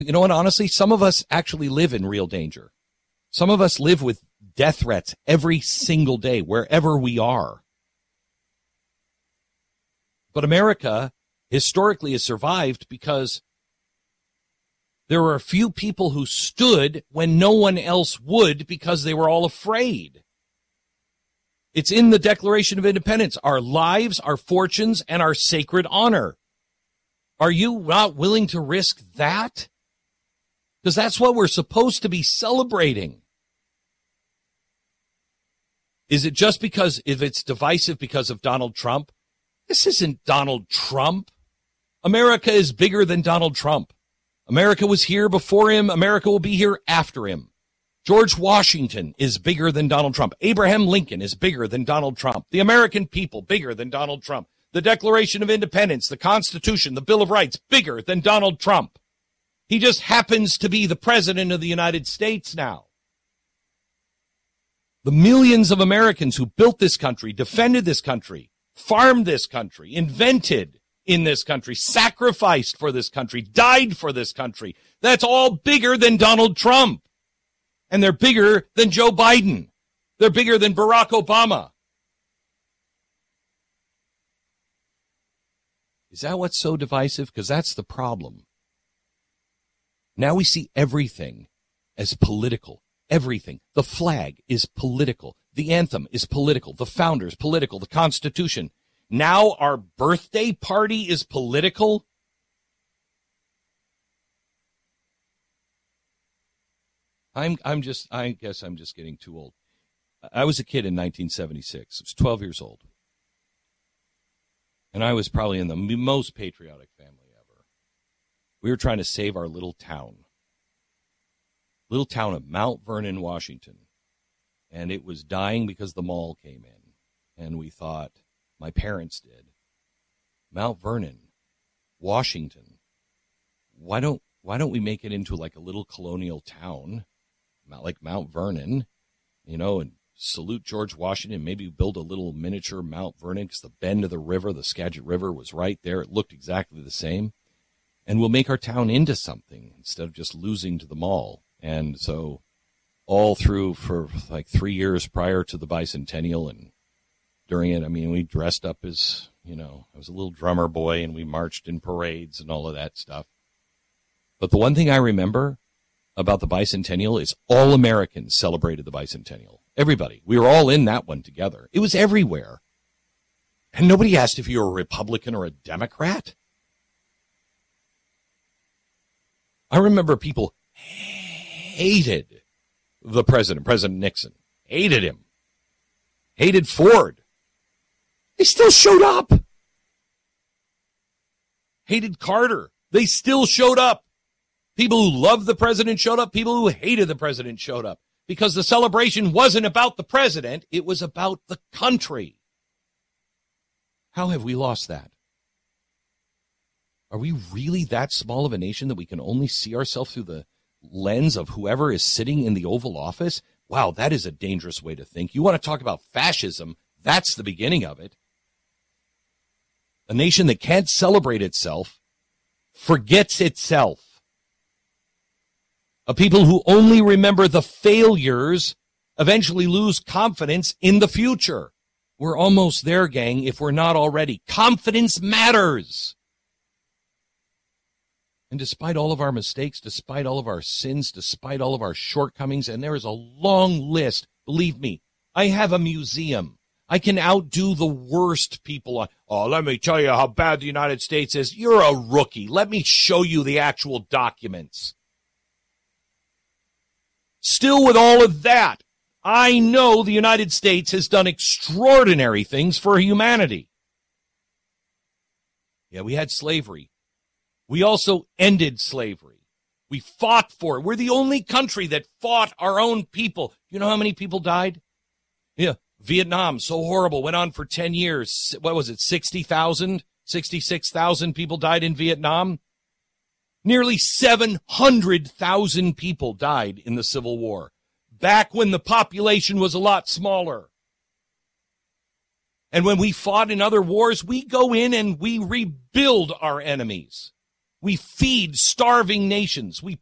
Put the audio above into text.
You know what, honestly, some of us actually live in real danger. Some of us live with death threats every single day, wherever we are. But America historically has survived because there were a few people who stood when no one else would because they were all afraid. It's in the Declaration of Independence, our lives, our fortunes, and our sacred honor. Are you not willing to risk that? Because that's what we're supposed to be celebrating. Is it just because if it's divisive because of Donald Trump? This isn't Donald Trump. America is bigger than Donald Trump. America was here before him. America will be here after him. George Washington is bigger than Donald Trump. Abraham Lincoln is bigger than Donald Trump. The American people bigger than Donald Trump. The Declaration of Independence, the Constitution, the Bill of Rights, bigger than Donald Trump. He just happens to be the president of the United States now. The millions of Americans who built this country, defended this country, farmed this country, invented in this country, sacrificed for this country, died for this country. That's all bigger than Donald Trump. And they're bigger than Joe Biden. They're bigger than Barack Obama. Is that what's so divisive? Because that's the problem. Now we see everything as political. Everything. The flag is political. The anthem is political. The founders, political. The Constitution. Now our birthday party is political. I guess I'm just getting too old. I was a kid in 1976. I was 12 years old. And I was probably in the most patriotic family ever. We were trying to save our little town of Mount Vernon, Washington. And it was dying because the mall came in. And we thought, my parents did, Mount Vernon, Washington, why don't we make it into like a little colonial town, like Mount Vernon, and salute George Washington, maybe build a little miniature Mount Vernon because the bend of the river, the Skagit River, was right there. It looked exactly the same. And we'll make our town into something instead of just losing to the mall. And so all through for like 3 years prior to the bicentennial and during it, we dressed up as, I was a little drummer boy and we marched in parades and all of that stuff. But the one thing I remember about the bicentennial is all Americans celebrated the bicentennial. Everybody. We were all in that one together. It was everywhere. And nobody asked if you were a Republican or a Democrat. I remember people hated the president, President Nixon. Hated him. Hated Ford. They still showed up. Hated Carter. They still showed up. People who loved the president showed up. People who hated the president showed up. Because the celebration wasn't about the president. It was about the country. How have we lost that? Are we really that small of a nation that we can only see ourselves through the lens of whoever is sitting in the Oval Office? Wow, that is a dangerous way to think. You want to talk about fascism? That's the beginning of it. A nation that can't celebrate itself forgets itself. A people who only remember the failures eventually lose confidence in the future. We're almost there, gang, if we're not already. Confidence matters. And despite all of our mistakes, despite all of our sins, despite all of our shortcomings, and there is a long list, believe me, I have a museum. I can outdo the worst people. Let me tell you how bad the United States is. You're a rookie. Let me show you the actual documents. Still with all of that, I know the United States has done extraordinary things for humanity. Yeah, we had slavery. We also ended slavery. We fought for it. We're the only country that fought our own people. You know how many people died? Yeah, Vietnam, so horrible, went on for 10 years. What was it, 60,000, 66,000 people died in Vietnam? Nearly 700,000 people died in the Civil War, back when the population was a lot smaller. And when we fought in other wars, we go in and we rebuild our enemies. We feed starving nations. We